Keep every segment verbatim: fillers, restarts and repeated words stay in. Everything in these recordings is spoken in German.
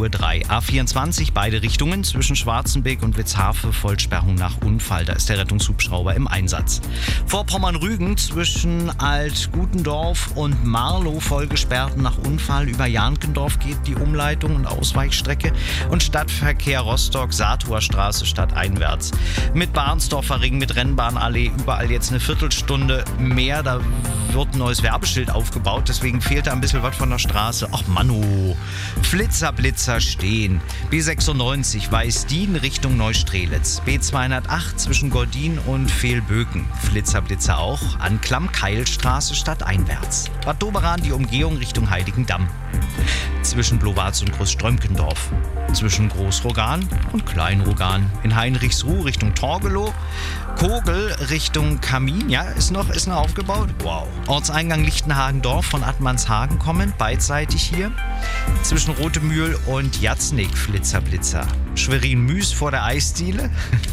Uhr drei. A vierundzwanzig, beide Richtungen zwischen Schwarzenbeek und Witzhafe, Vollsperrung nach Unfall. Da ist der Rettungshubschrauber im Einsatz. Vorpommern-Rügen zwischen Alt-Gutendorf und Marlow vollgesperrt nach Unfall. Über Jahnkendorf geht die Umleitung und Ausweichstrecke. Und Stadtverkehr Rostock, Saathower Straße stadteinwärts. Mit Barnsdorfer Ring, mit Rennbahnallee, überall jetzt eine Viertelstunde mehr. Da wird ein neues Werbeschild aufgebaut, deswegen fehlt da ein bisschen was von der Straße. Ach Manno, Flitzer, Blitzer stehen. B sechsundneunzig Weißdien Richtung Neustrelitz. B zweihundertacht zwischen Gordin und Fehlböken. Flitzer, Blitzer auch. Anklam, Keilstraße stadteinwärts. Bad Doberan die Umgehung Richtung Heiligendamm. Zwischen Blowatz und Großströmkendorf. Zwischen Großrogan und Kleinrogan. In Heinrichsruh Richtung Torgelow. Kogel Richtung Kamin. Ja, ist noch, ist noch aufgebaut. Wow. Ortseingang Lichtenhagen-Dorf von Attmannshagen kommen. Beidseitig hier. Zwischen Rotemühl und Jatznig Flitzer, Blitzer. Schwerin-Müs vor der Eisdiele.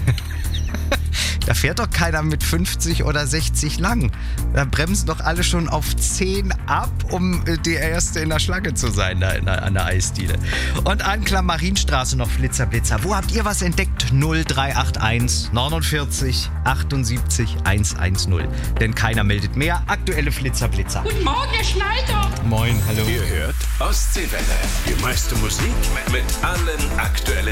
Da fährt doch keiner mit fünfzig oder sechzig lang. Da bremsen doch alle schon auf zehn ab, um die Erste in der Schlange zu sein, da der, an der Eisdiele. Und Anklam Marienstraße noch Flitzer, Blitzer. Wo habt ihr was entdeckt? null drei acht eins neunundvierzig achtundsiebzig hundertzehn. Denn keiner meldet mehr. Aktuelle Flitzer, Blitzer. Guten Morgen, Herr Schneider. Moin, hallo. Ihr hört Ostseewelle. Die meiste Musik mit allen aktuellen